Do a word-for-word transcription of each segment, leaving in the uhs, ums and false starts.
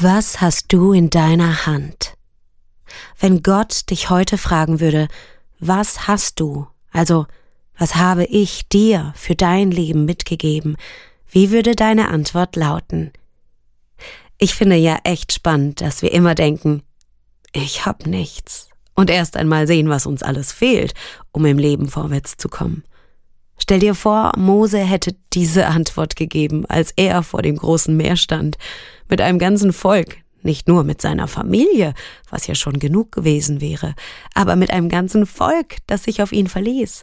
Was hast du in deiner Hand? Wenn Gott dich heute fragen würde, was hast du, also was habe ich dir für dein Leben mitgegeben, wie würde deine Antwort lauten? Ich finde ja echt spannend, dass wir immer denken, ich hab nichts, und erst einmal sehen, was uns alles fehlt, um im Leben vorwärts zu kommen. Stell dir vor, Mose hätte diese Antwort gegeben, als er vor dem großen Meer stand, mit einem ganzen Volk, nicht nur mit seiner Familie, was ja schon genug gewesen wäre, aber mit einem ganzen Volk, das sich auf ihn verließ.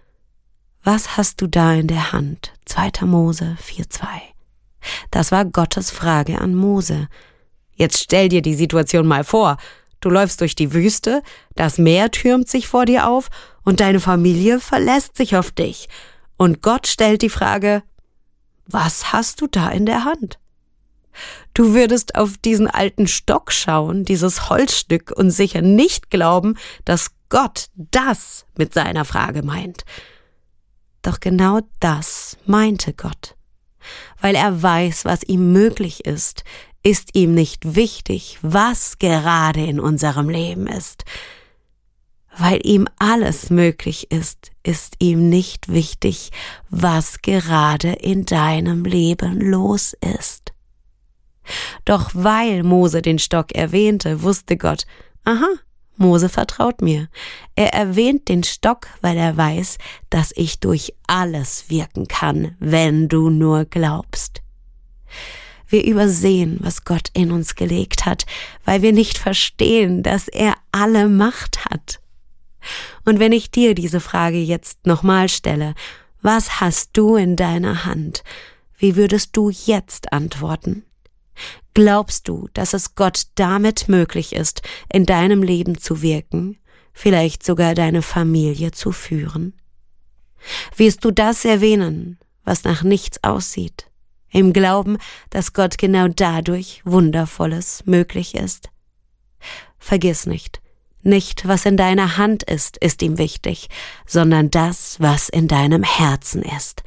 Was hast du da in der Hand? zweiter Mose vier zwei. Das war Gottes Frage an Mose. Jetzt stell dir die Situation mal vor. Du läufst durch die Wüste, das Meer türmt sich vor dir auf und deine Familie verlässt sich auf dich. Und Gott stellt die Frage, was hast du da in der Hand? Du würdest auf diesen alten Stock schauen, dieses Holzstück, und sicher nicht glauben, dass Gott das mit seiner Frage meint. Doch genau das meinte Gott. Weil er weiß, was ihm möglich ist, ist ihm nicht wichtig, was gerade in unserem Leben ist. Weil ihm alles möglich ist, ist ihm nicht wichtig, was gerade in deinem Leben los ist. Doch weil Mose den Stock erwähnte, wusste Gott, aha, Mose vertraut mir. Er erwähnt den Stock, weil er weiß, dass ich durch alles wirken kann, wenn du nur glaubst. Wir übersehen, was Gott in uns gelegt hat, weil wir nicht verstehen, dass er alle Macht hat. Und wenn ich dir diese Frage jetzt nochmal stelle, was hast du in deiner Hand? Wie würdest du jetzt antworten? Glaubst du, dass es Gott damit möglich ist, in deinem Leben zu wirken, vielleicht sogar deine Familie zu führen? Wirst du das erwähnen, was nach nichts aussieht, im Glauben, dass Gott genau dadurch Wundervolles möglich ist? Vergiss nicht, nicht was in deiner Hand ist, ist ihm wichtig, sondern das, was in deinem Herzen ist.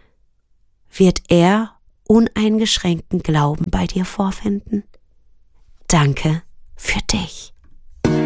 Wird er uneingeschränkten Glauben bei dir vorfinden? Danke für dich.